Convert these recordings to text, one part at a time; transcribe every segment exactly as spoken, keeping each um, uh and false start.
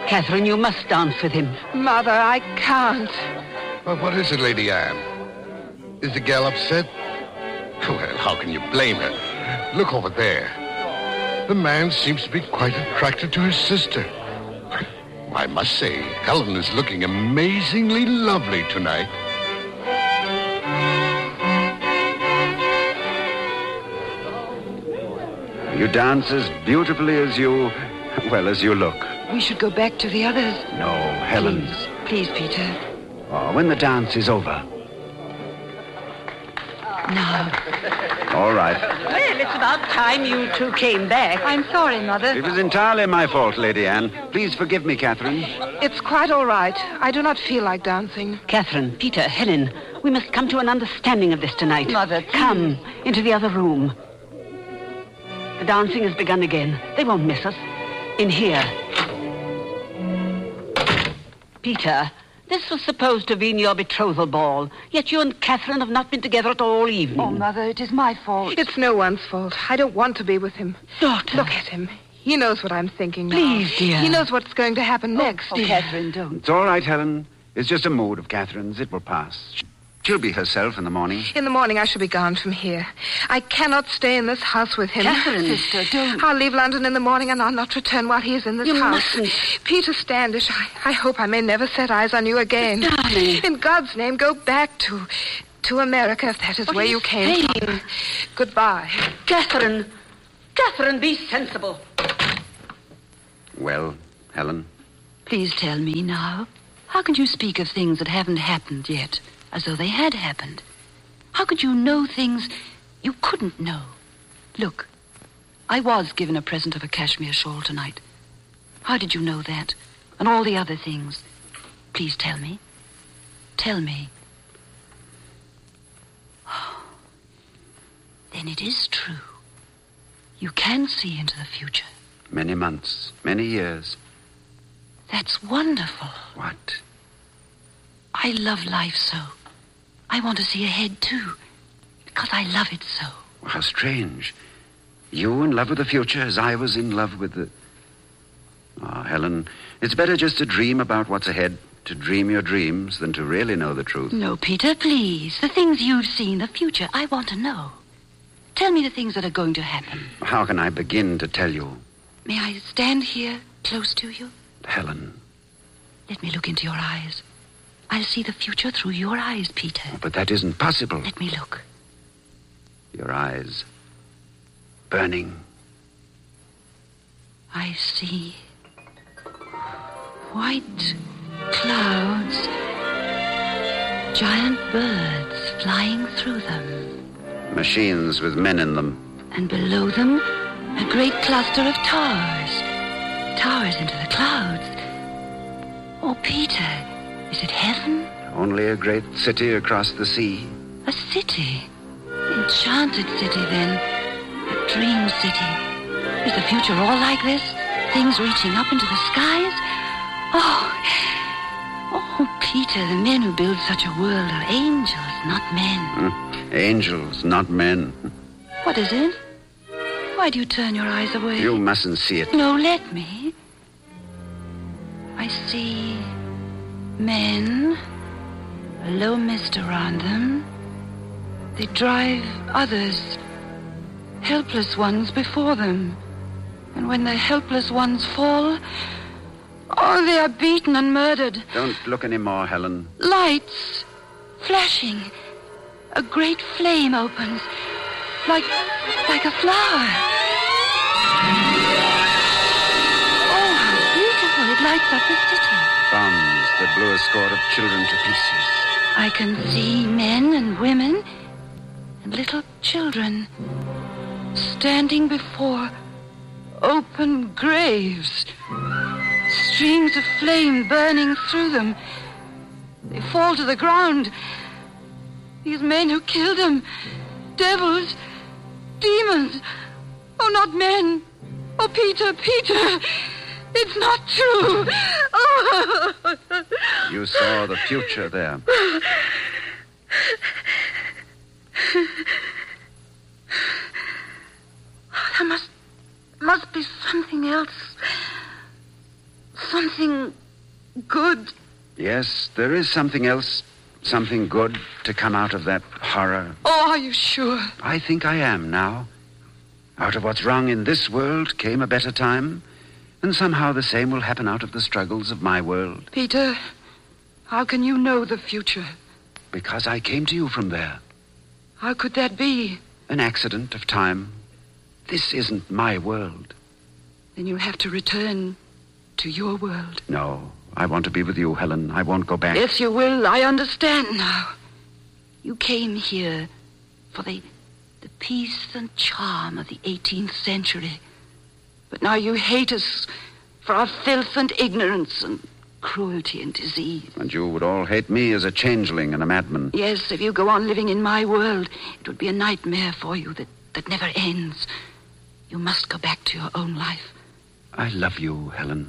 Catherine, you must dance with him. Mother, I can't. Well, what is it, Lady Anne? Is the gal upset? Well, how can you blame her? Look over there. The man seems to be quite attracted to his sister. I must say, Helen is looking amazingly lovely tonight. You dance as beautifully as you, well, as you look. We should go back to the others. No, Helen. Please, please, Peter. Oh, when the dance is over. No. All right. Well, it's about time you two came back. I'm sorry, Mother. It was entirely my fault, Lady Anne. Please forgive me, Catherine. It's quite all right. I do not feel like dancing. Catherine, Peter, Helen, we must come to an understanding of this tonight. Mother, please. Come into the other room. The dancing has begun again. They won't miss us. In here. Peter, this was supposed to have been your betrothal ball, yet you and Catherine have not been together at all evening. Oh, Mother, it is my fault. It's no one's fault. I don't want to be with him. Daughter. Look at him. He knows what I'm thinking now. Please, dear. He knows what's going to happen next. Oh, Catherine, don't. It's all right, Helen. It's just a mood of Catherine's. It will pass. She'll be herself in the morning. In the morning, I shall be gone from here. I cannot stay in this house with him. Catherine. Sister, don't. I'll leave London in the morning and I'll not return while he is in this You house. mustn't. Peter Standish, I, I hope I may never set eyes on you again. Darling. In God's name, go back to... to America, if that is What where are you you came saying? from. Goodbye. Catherine. Catherine, be sensible. Well, Helen? Please tell me now. How could you speak of things that haven't happened yet, as though they had happened? How could you know things you couldn't know? Look, I was given a present of a cashmere shawl tonight. How did you know that? And all the other things? Please tell me. Tell me. Oh, then it is true. You can see into the future. Many months, many years. That's wonderful. What? I love life so. I want to see ahead, too, because I love it so. How strange. You in love with the future as I was in love with the... Oh, Helen, it's better just to dream about what's ahead, to dream your dreams, than to really know the truth. No, Peter, please. The things you've seen, the future, I want to know. Tell me the things that are going to happen. How can I begin to tell you? May I stand here close to you? Helen. Let me look into your eyes. I'll see the future through your eyes, Peter. Oh, but that isn't possible. Let me look. Your eyes. Burning. I see white clouds, giant birds flying through them. Machines with men in them. And below them, a great cluster of towers. Towers into the clouds. Oh, Peter, is it heaven? Only a great city across the sea. A city. Enchanted city, then. A dream city. Is the future all like this? Things reaching up into the skies? Oh, oh, Peter, the men who build such a world are angels, not men. Mm. Angels, not men. What is it? Why do you turn your eyes away? You mustn't see it. No, let me. I see men, a low mist around them. They drive others, helpless ones, before them. And when the helpless ones fall, oh, they are beaten and murdered. Don't look any more, Helen. Lights, flashing. A great flame opens, like, like a flower. Oh, how beautiful. It lights up the city. Bombs that blew a score of children to pieces. I can see men and women and little children standing before open graves. Streams of flame burning through them. They fall to the ground. These men who killed them, devils, demons. Oh, not men. Oh, Peter, Peter, it's not true. Oh. You saw the future there. There must, must be something else. Something good. Yes, there is something else, something good to come out of that horror. Oh, are you sure? I think I am now. Out of what's wrong in this world came a better time, and somehow the same will happen out of the struggles of my world. Peter, how can you know the future? Because I came to you from there. How could that be? An accident of time. This isn't my world. Then you'll have to return to your world. No, I want to be with you, Helen. I won't go back. Yes, you will. I understand now. You came here for the, the peace and charm of the eighteenth century. But now you hate us for our filth and ignorance and cruelty and disease. And you would all hate me as a changeling and a madman. Yes, if you go on living in my world, it would be a nightmare for you that, that never ends. You must go back to your own life. I love you, Helen.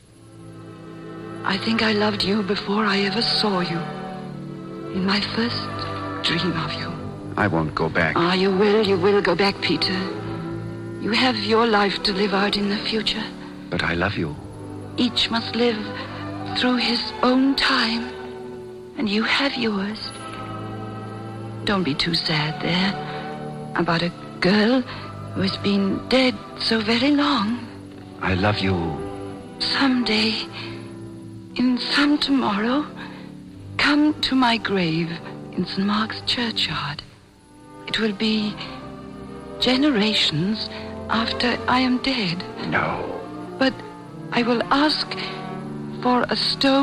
I think I loved you before I ever saw you. In my first dream of you. I won't go back. Ah, you will, you will go back, Peter. You have your life to live out in the future. But I love you. Each must live through his own time. And you have yours. Don't be too sad there about a girl who has been dead so very long. I love you. Someday, in some tomorrow, come to my grave in Saint Mark's churchyard. It will be generations after I am dead. No. But I will ask for a stone